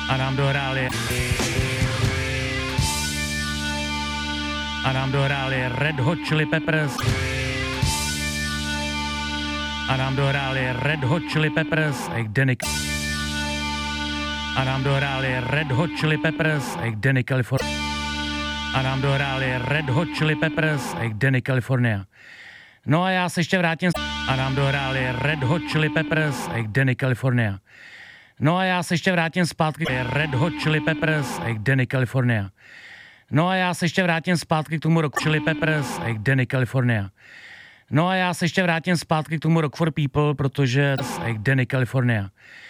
A nám dohráli Red Hot Chili Peppers. A nám dohráli Red Hot Chili Peppers, jejich Danny. A nám dohráli Red Hot Chili Peppers, jejich Danny California. A nám dohráli Red Hot Chili Peppers, jejich Danny California. No a já se ještě vrátím. A nám dohráli Red Hot Chili Peppers, jejich Danny California. No a já se ještě vrátím zpátky. Red Hot Chili Peppers, jejich Danny California. No a já se ještě vrátím zpátky k tomu roku Chili Peppers, jejich Danny California. No a já se ještě vrátím zpátky k tomu Rock for People, protože jejich Danny California.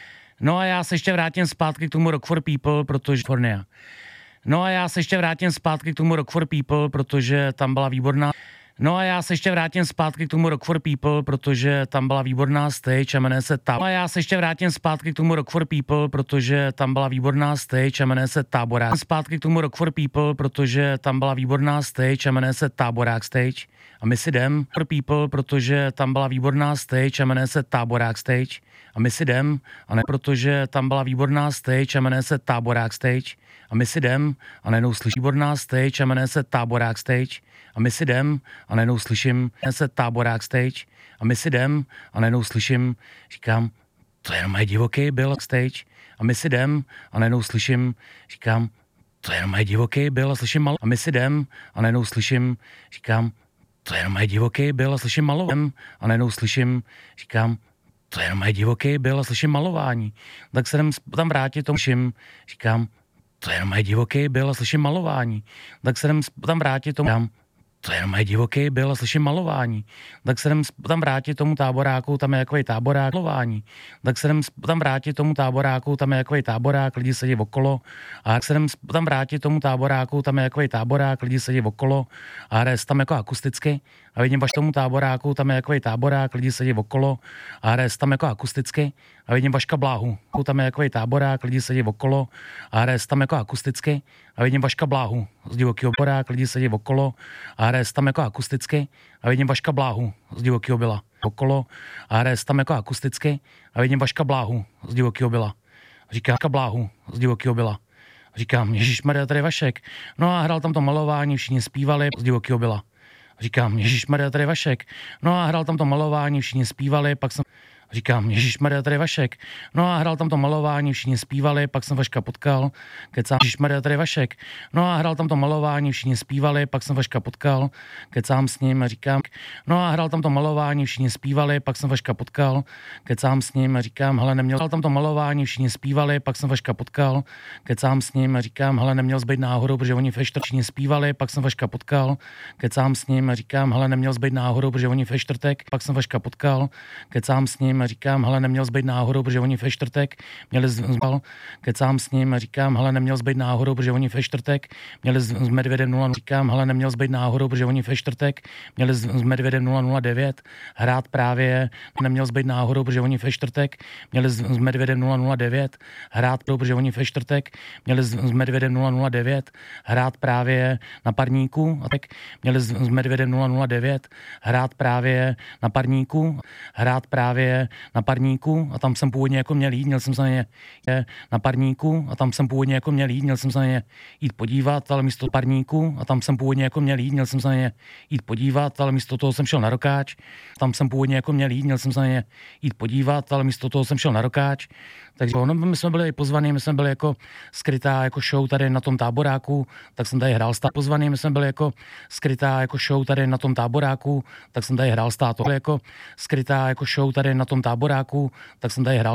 No a já se ještě vrátím zpátky k tomu Rock for People, protože California. No a já se ještě vrátím zpátky k tomu Rock for People, protože tam byla výborná. No a já se ještě vrátím zpátky k tomu Rock for People, protože tam byla výborná stage a jmenuje se Táborák. No a já se ještě vrátím zpátky k tomu Rock for People, protože tam byla výborná stage a jmenuje se Táborák. Zpátky k tomu Rock for People, protože tam byla výborná stage a jmenuje se Táborák stage. A my si jdem for People, protože tam byla výborná stage a jmenuje se Táborák stage. A my si jdem, a ne protože tam byla výborná stage a jmenuje se Táborák stage. A my si jdem a najednou slyším výborná stage a jmenuje se Táborák stage. A my si jdem a najednou slyším se Táborák stage. A my si jdem a najednou slyším, říkám, to je jenom moje divoký byl stage. A my si jdem a najednou slyším, říkám, to je jenom moje divoký byl a slyším malo. A my si jdem a najednou slyším, říkám, to je jenom moje divoký byl a slyším malování. A najednou slyším, říkám, to je jenom moje divoký byl a slyším malování. Tak se jdem tam vrátit tomu, říkám, to je jenom moje divoký byl a slyším malování. Tak se jdem tam vrátit tomu, to je jenom moje divoký byl a slyším malování. Tak se jdem tam vrátit tomu táboráku, tam je takový táborák malování. Tak se jdem tam vrátit tomu táboráku, tam je takový táborák, lidi sedí okolo. A jak se jdem tam vrátit tomu táboráku, tam je takový táborák, lidi sedí okolo. A hraje tam jako akusticky. A vidím vaš tomu táboráku, tam je takový táborák, lidi sedí okolo. A hraje tam jako akusticky. A vidím Vaška Bláhu, tam je takový táborák, lidi sedí okolo. A hraje tam jako akusticky. A vidím Vaška Bláhu z divokýho borák, lidi sedí okolo. A hraje tam jako akusticky. A vidím Vaška Bláhu z divokýho byla okolo. A hraje tam jako akusticky. A vidím Vaška Bláhu z divokýho byla. Říká Vaška Bláhu z divokýho byla. Říkám, ježišmarja, tady Vašek. No a hrál tam to malování, všichni zpívali z divokýho byla. Říkám, ježišmarja, tady Vašek. No a hrál tam to malování, všichni zpívali, pak jsem... Říkám, ježišmarja, tady Vašek. No a hrál tam to malování, všichni zpívali, pak jsem Vaška potkal, kecám, ježišmarja, tady Vašek. No a hrál tam to malování, všichni zpívali, pak jsem Vaška potkal, kecám s ním a říkám, no a hrál tam to malování, všichni zpívali, pak jsem Vaška potkal, kecám s ním a říkám, hele, neměl hrál tam to malování, všichni zpívali, pak jsem Vaška potkal, kecám s ním a říkám, hele, neměl zbejt náhodou, protože oni ve čtvrtek všichni zpívali, pak jsem Vaška potkal, kecám s ním a říkám, hele, neměl zbejt náhodou, protože oni ve čtvrtek, pak jsem Vaška potkal, kecám s ním a říkám, hele, neměl zbejt náhodou, protože oni ve čtvrtek měli zbal, kecám s ním a říkám, hele, neměl zbejt náhodou, protože oni ve čtvrtek měli s Medvědem 0, říkám, hele, neměl zbejt náhodou, protože oni ve čtvrtek měli s Medvědem 009 hrát právě, neměl zbejt náhodou, protože oni ve čtvrtek měli s Medvědem 009 hrát, protože oni ve čtvrtek měli s Medvědem 009 hrát právě na parníku, a tak měli s Medvědem 009 hrát právě na parníku, hrát právě na parníku a tam jsem původně jako měl jít, měl jsem se na ně na parníku a tam jsem původně jako měl jít, měl jsem se na ně jít podívat, ale místo parníku a tam jsem původně jako měl jít, měl jsem se na ně jít podívat, ale místo toho jsem šel na Rokáč, tam jsem původně jako měl jít, měl jsem se na ně jít podívat, ale místo toho jsem šel na Rokáč. Takže no, my jsme byli pozvaní, my jsme byli jako skrytá jako show tady na tom táboráku, tak jsem tady hrál pozvaný, my jsme byli jako skrytá jako show tady na tom táboráku, tak jsem tady hrál státo jako skrytá jako show tady na tom táboráku, tak jsem tady hrál